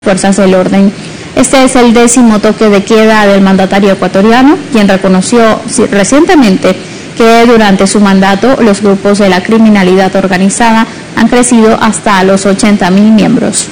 fuerzas del orden. Este es el 10º toque de queda del mandatario ecuatoriano, quien reconoció recientemente que durante su mandato los grupos de la criminalidad organizada han crecido hasta los 80.000 miembros.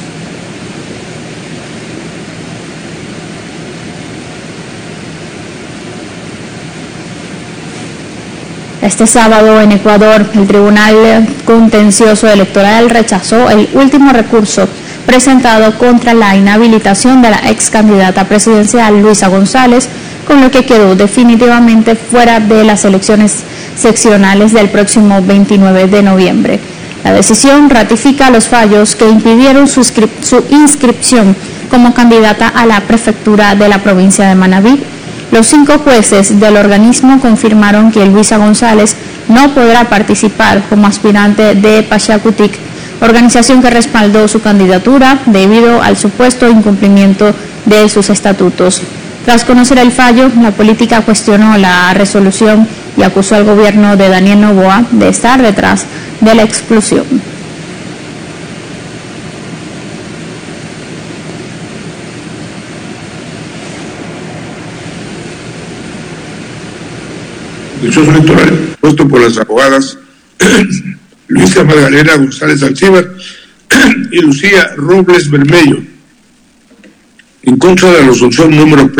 Este sábado en Ecuador, el Tribunal Contencioso Electoral rechazó el último recurso presentado contra la inhabilitación de la ex candidata presidencial Luisa González, con lo que quedó definitivamente fuera de las elecciones seccionales del próximo 29 de noviembre. La decisión ratifica los fallos que impidieron su inscripción como candidata a la prefectura de la provincia de Manabí. Los 5 jueces del organismo confirmaron que Luisa González no podrá participar como aspirante de Pachakutik, organización que respaldó su candidatura debido al supuesto incumplimiento de sus estatutos. Tras conocer el fallo, la política cuestionó la resolución y acusó al gobierno de Daniel Noboa de estar detrás de la exclusión. El proceso electoral puesto por las abogadas Luisa Magdalena González Alcíbar y Lucía Robles Bermello, en contra de la resolución número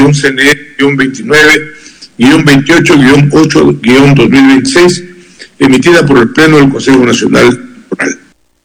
PLE-CNE-29-28-8-2026, emitida por el Pleno del Consejo Nacional Electoral.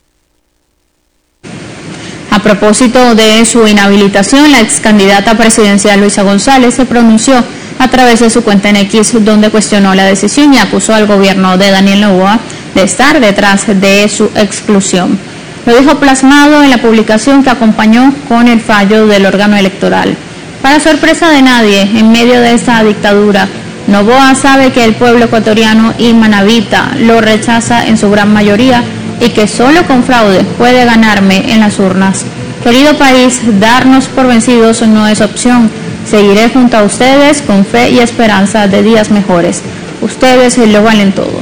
A propósito de su inhabilitación, la ex candidata presidencial Luisa González se pronunció a través de su cuenta en X, donde cuestionó la decisión y acusó al gobierno de Daniel Noboa de estar detrás de su exclusión. Lo dijo plasmado en la publicación que acompañó con el fallo del órgano electoral. Para sorpresa de nadie, en medio de esta dictadura, Noboa sabe que el pueblo ecuatoriano y manabita lo rechaza en su gran mayoría y que solo con fraude puede ganarme en las urnas. Querido país, darnos por vencidos no es opción. Seguiré junto a ustedes con fe y esperanza de días mejores. Ustedes lo valen todo.